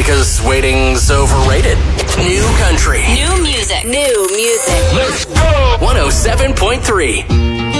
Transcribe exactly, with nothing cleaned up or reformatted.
because waiting's overrated. New country. New music. New music. Let's go! one oh seven point three.